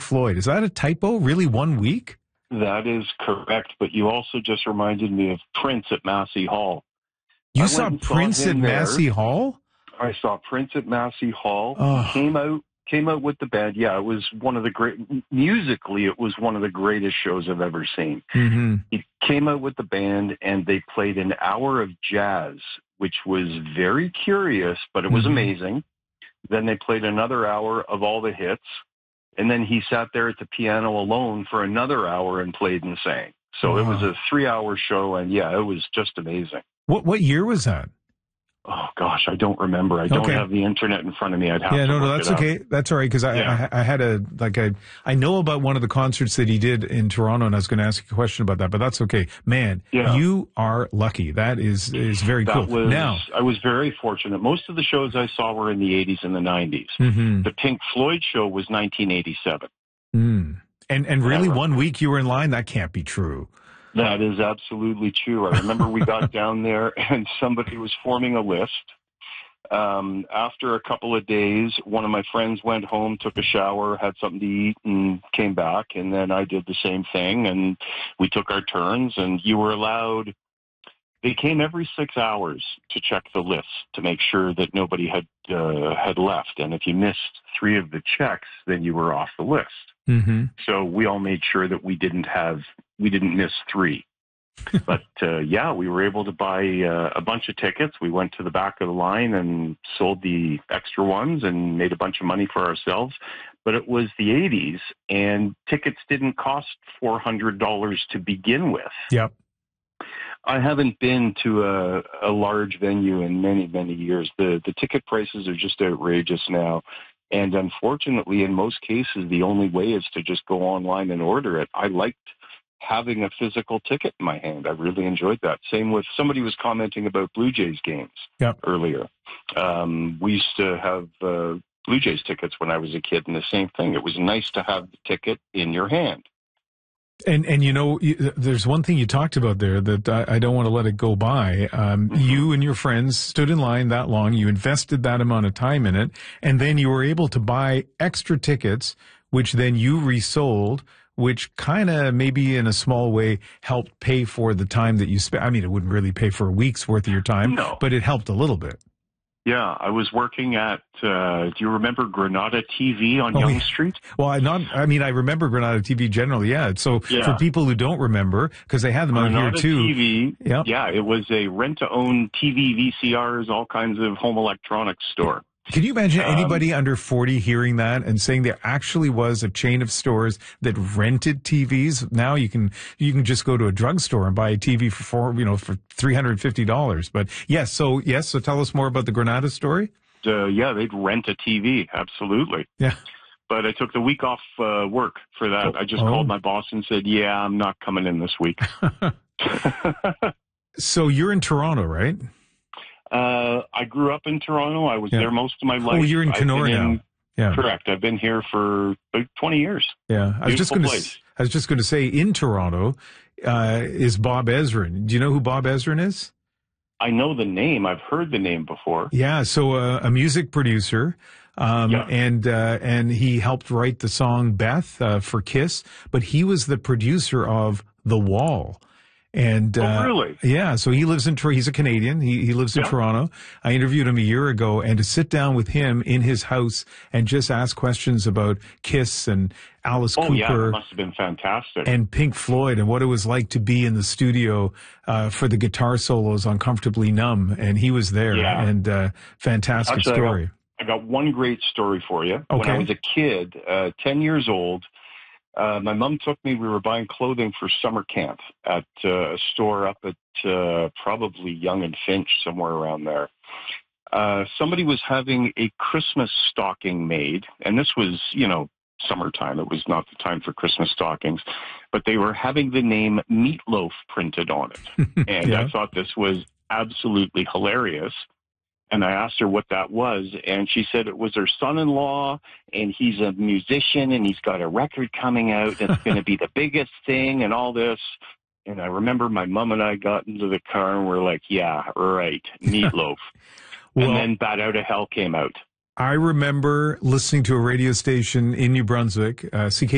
Floyd. Is that a typo? Really, 1 week? That is correct, but you also just reminded me of Prince at Massey Hall. You saw Prince at Massey Hall? I saw Prince at Massey Hall. Oh. He came out with the band. Yeah, it was one of the musically, it was one of the greatest shows I've ever seen. Mm-hmm. He came out with the band, and they played an hour of jazz, which was very curious, but it was amazing. Then they played another hour of all the hits. And then he sat there at the piano alone for another hour and played and sang. So It was a 3-hour show, and yeah, it was just amazing. What year was that? Oh gosh, I don't remember. I don't have the internet in front of me. I'd have to no, look that's it up. okay. That's all right, because I had I know about one of the concerts that he did in Toronto, and I was going to ask you a question about that, but that's okay. Man, you are lucky. That is very cool. Now, I was very fortunate. Most of the shows I saw were in the 80s and the 90s. Mm-hmm. The Pink Floyd show was 1987. And really, 1 week you were in line? That can't be true. That is absolutely true. I remember we got down there and somebody was forming a list. After a couple of days, one of my friends went home, took a shower, had something to eat, and came back. And then I did the same thing, and we took our turns. And you were allowed. They came every 6 hours to check the list to make sure that nobody had left. And if you missed 3 of the checks, then you were off the list. Mm-hmm. So we all made sure that we didn't miss 3. But we were able to buy a bunch of tickets. We went to the back of the line and sold the extra ones and made a bunch of money for ourselves. But it was the 80s, and tickets didn't cost $400 to begin with. Yep. I haven't been to a large venue in many, many years. The ticket prices are just outrageous now. And unfortunately, in most cases, the only way is to just go online and order it. I liked having a physical ticket in my hand. I really enjoyed that. Same with somebody was commenting about Blue Jays games earlier. We used to have Blue Jays tickets when I was a kid, and the same thing. It was nice to have the ticket in your hand. And there's one thing you talked about there that I don't want to let it go by. You and your friends stood in line that long. You invested that amount of time in it, and then you were able to buy extra tickets, which then you resold, which kind of maybe in a small way helped pay for the time that you spent. I mean, it wouldn't really pay for a week's worth of your time, but it helped a little bit. Yeah, I was working at, do you remember Granada TV on Yonge Street? Well, I remember Granada TV generally, So for people who don't remember, because they had them out here too. TV, it was a rent-to-own TV, VCRs, all kinds of home electronics store. Can you imagine anybody under 40 hearing that and saying there actually was a chain of stores that rented TVs? Now you can just go to a drugstore and buy a TV for $350. But so tell us more about the Granada story. They'd rent a TV, absolutely. Yeah. But I took the week off work for that. I just called my boss and said, I'm not coming in this week. So you're in Toronto, right? I grew up in Toronto. I was there most of my life. Oh, you're in Kenora now. Yeah. Correct. I've been here for about 20 years. Yeah. I was just going to say in Toronto is Bob Ezrin. Do you know who Bob Ezrin is? I know the name. I've heard the name before. Yeah. So a music producer. And he helped write the song Beth for Kiss, but he was the producer of The Wall. And really? Yeah, so he lives in he's a Canadian. He lives in Toronto. I interviewed him a year ago, and to sit down with him in his house and just ask questions about Kiss and Alice Cooper. Yeah, that must have been fantastic. And Pink Floyd and what it was like to be in the studio for the guitar solos on Comfortably Numb, and he was there. Yeah. And fantastic story. I got one great story for you. Okay. When I was a kid, 10 years old, my mom took me, we were buying clothing for summer camp at a store up at probably Yonge and Finch, somewhere around there. Somebody was having a Christmas stocking made, and this was, summertime. It was not the time for Christmas stockings, but they were having the name Meatloaf printed on it. And I thought this was absolutely hilarious. And I asked her what that was, and she said it was her son-in-law, and he's a musician, and he's got a record coming out that's going to be the biggest thing and all this. And I remember my mom and I got into the car, and we're like, yeah, right, Meatloaf. And then Bat Out of Hell came out. I remember listening to a radio station in New Brunswick, CK